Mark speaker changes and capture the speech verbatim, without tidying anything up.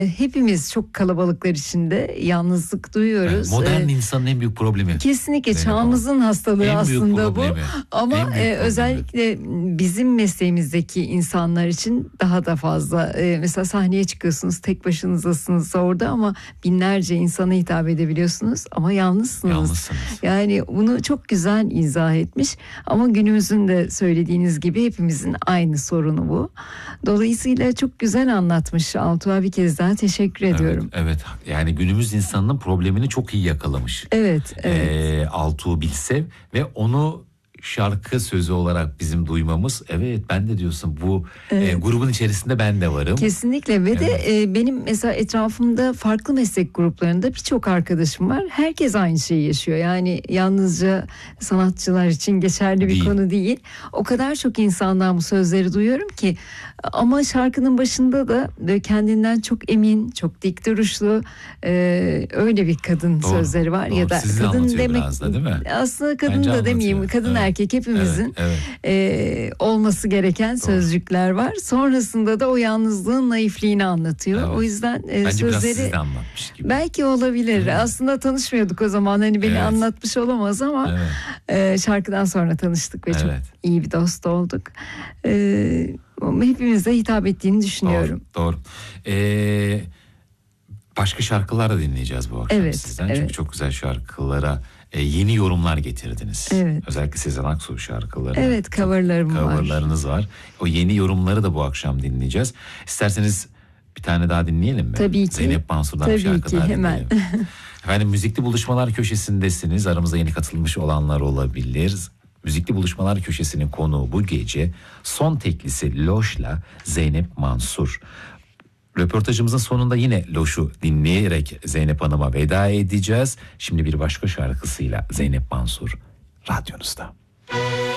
Speaker 1: Hepimiz çok kalabalıklar içinde yalnızlık duyuyoruz.
Speaker 2: Evet, modern ee, insanın en büyük problemi.
Speaker 1: Kesinlikle Zeynep çağımızın Hanım. hastalığı en aslında bu. Ama e, özellikle bizim mesleğimizdeki insanlar için daha da fazla. E, mesela sahneye çıkıyorsunuz, tek başınızasınız orada ama binlerce insana hitap edebiliyorsunuz ama yalnızsınız.
Speaker 2: Yalnızsınız.
Speaker 1: Yani bunu çok güzel izah etmiş. Ama günümüzün de söylediğiniz gibi hepimizin aynı sorunu bu. Dolayısıyla çok güzel anlatmış Altuğ'a, bir kez daha teşekkür ediyorum.
Speaker 2: Evet, evet. Yani günümüz insanının problemini çok iyi yakalamış.
Speaker 1: Evet, evet.
Speaker 2: Ee, Altuğ Bilsev ve onu şarkı sözü olarak bizim duymamız, evet ben de diyorsun bu evet. e, grubun içerisinde ben de varım.
Speaker 1: Kesinlikle ve evet. de e, benim mesela etrafımda farklı meslek gruplarında birçok arkadaşım var. Herkes aynı şeyi yaşıyor. Yani yalnızca sanatçılar için geçerli bir değil. konu değil. O kadar çok insandan bu sözleri duyuyorum ki, ama şarkının başında da kendinden çok emin, çok dik duruşlu e, öyle bir kadın doğru, sözleri var.
Speaker 2: Doğru.
Speaker 1: Ya da
Speaker 2: Sizi
Speaker 1: kadın demek
Speaker 2: da, değil mi?
Speaker 1: Aslında kadın Bence da demeyeyim, kadın evet. erkek hepimizin evet, evet. E, olması gereken doğru. sözcükler var. Sonrasında da o yalnızlığın naifliğini anlatıyor. Evet. O yüzden e,
Speaker 2: Bence
Speaker 1: sözleri
Speaker 2: anlatmış gibi.
Speaker 1: Belki olabilir. Evet. Aslında tanışmıyorduk o zaman, hani beni evet. anlatmış olamaz ama evet. e, şarkıdan sonra tanıştık ve evet. çok iyi bir dost olduk. E, hepimize hitap ettiğini düşünüyorum.
Speaker 2: Doğru. doğru. Ee, başka şarkılar da dinleyeceğiz bu akşam evet, sizden. Evet. Çünkü çok güzel şarkılara e, yeni yorumlar getirdiniz. Evet. Özellikle Sezen Aksu şarkıları.
Speaker 1: Evet, coverlarım var.
Speaker 2: Coverlarınız var. O yeni yorumları da bu akşam dinleyeceğiz. İsterseniz bir tane daha dinleyelim mi?
Speaker 1: Tabii ki.
Speaker 2: Zeynep Mansur'dan
Speaker 1: Tabii
Speaker 2: bir şarkı
Speaker 1: ki,
Speaker 2: daha
Speaker 1: hemen.
Speaker 2: dinleyelim. Efendim, Müzikli Buluşmalar köşesindesiniz. Aramızda yeni katılmış olanlar olabilir. Müzikli Buluşmalar köşesinin konuğu bu gece son teklisi Loş'la Zeynep Mansur. Röportajımızın sonunda yine Loş'u dinleyerek Zeynep Hanım'a veda edeceğiz. Şimdi bir başka şarkısıyla Zeynep Mansur radyonuzda.